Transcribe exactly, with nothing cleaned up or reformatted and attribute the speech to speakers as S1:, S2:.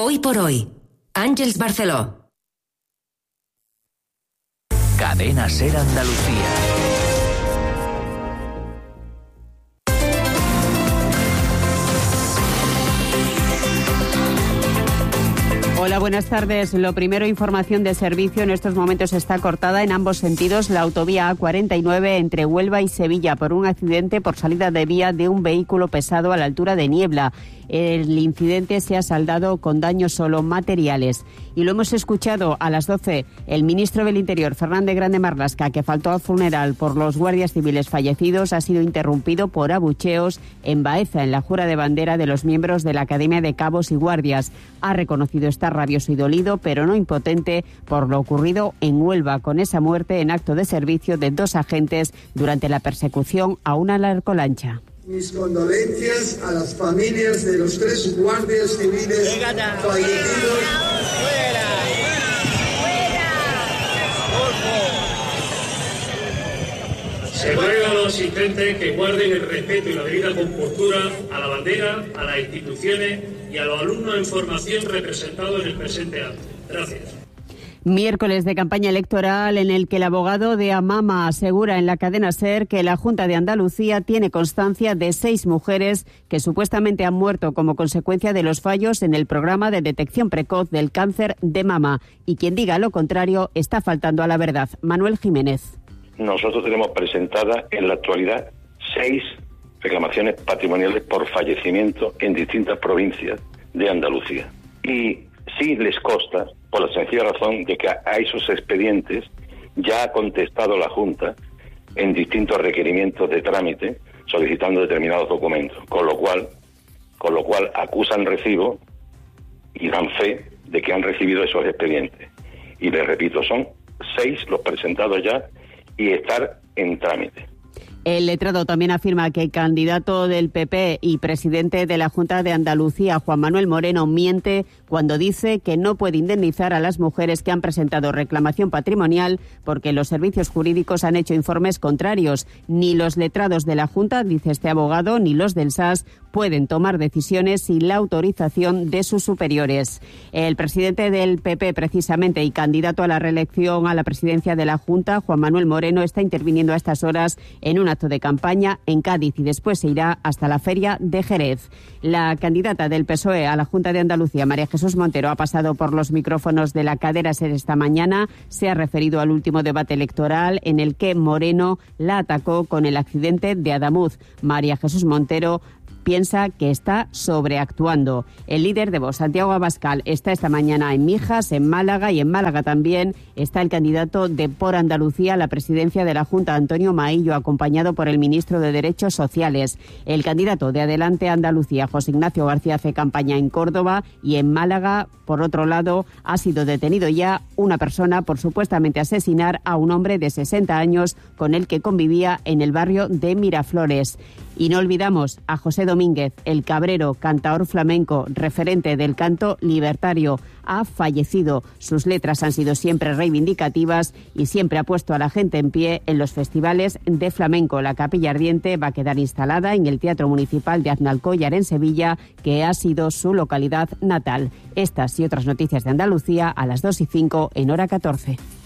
S1: Hoy por hoy, Àngels Barceló.
S2: Cadena SER Andalucía.
S3: Hola, buenas tardes. Lo primero, información de servicio. En estos momentos está cortada en ambos sentidos la autovía A cuarenta y nueve entre Huelva y Sevilla por un accidente por salida de vía de un vehículo pesado a la altura de Niebla. El incidente se ha saldado con daños solo materiales. Y lo hemos escuchado a las doce. El ministro del Interior, Fernández Grande Marlaska, que faltó al funeral por los guardias civiles fallecidos, ha sido interrumpido por abucheos en Baeza, en la jura de bandera de los miembros de la Academia de Cabos y Guardias. Ha reconocido estar rabioso y dolido, pero no impotente por lo ocurrido en Huelva, con esa muerte en acto de servicio de dos agentes durante la persecución a una narcolancha.
S4: Mis condolencias a las familias de los tres guardias civiles fallecidos. ¡Fuera! ¡Fuera!
S5: Se ruega a los asistentes que guarden el respeto y la debida compostura a la bandera, a las instituciones y a los alumnos en formación representados en el presente acto. Gracias.
S3: Miércoles de campaña electoral en el que el abogado de Amama asegura en la cadena SER que la Junta de Andalucía tiene constancia de seis mujeres que supuestamente han muerto como consecuencia de los fallos en el programa de detección precoz del cáncer de mama. Y quien diga lo contrario está faltando a la verdad. Manuel Jiménez.
S6: Nosotros tenemos presentadas en la actualidad seis reclamaciones patrimoniales por fallecimiento en distintas provincias de Andalucía. Y sí les consta, por la sencilla razón de que a esos expedientes ya ha contestado la Junta en distintos requerimientos de trámite solicitando determinados documentos, con lo cual, con lo cual acusan recibo y dan fe de que han recibido esos expedientes. Y les repito, son seis los presentados ya y estar en trámite.
S3: El letrado también afirma que el candidato del P P y presidente de la Junta de Andalucía, Juan Manuel Moreno, miente cuando dice que no puede indemnizar a las mujeres que han presentado reclamación patrimonial porque los servicios jurídicos han hecho informes contrarios. Ni los letrados de la Junta, dice este abogado, ni los del S A S pueden tomar decisiones sin la autorización de sus superiores. El presidente del P P, precisamente, y candidato a la reelección a la presidencia de la Junta, Juan Manuel Moreno, está interviniendo a estas horas en un acto de campaña en Cádiz y después se irá hasta la feria de Jerez. La candidata del P S O E a la Junta de Andalucía, María Jesús Montero, ha pasado por los micrófonos de la cadena SER esta mañana. Se ha referido al último debate electoral en el que Moreno la atacó con el accidente de Adamuz. María Jesús Montero piensa que está sobreactuando. El líder de Vox, Santiago Abascal, está esta mañana en Mijas, en Málaga, y en Málaga también está el candidato de Por Andalucía a la presidencia de la Junta, Antonio Maillo, acompañado por el ministro de Derechos Sociales. El candidato de Adelante Andalucía, José Ignacio García, hace campaña en Córdoba, y en Málaga, por otro lado, ha sido detenido ya una persona por supuestamente asesinar a un hombre de sesenta años con el que convivía en el barrio de Miraflores. Y no olvidamos a José Domínguez, el cabrero, cantaor flamenco, referente del canto libertario. Ha fallecido. Sus letras han sido siempre reivindicativas y siempre ha puesto a la gente en pie en los festivales de flamenco. La Capilla Ardiente va a quedar instalada en el Teatro Municipal de Aznalcóllar, en Sevilla, que ha sido su localidad natal. Estas y otras noticias de Andalucía a las dos y cinco en hora catorce.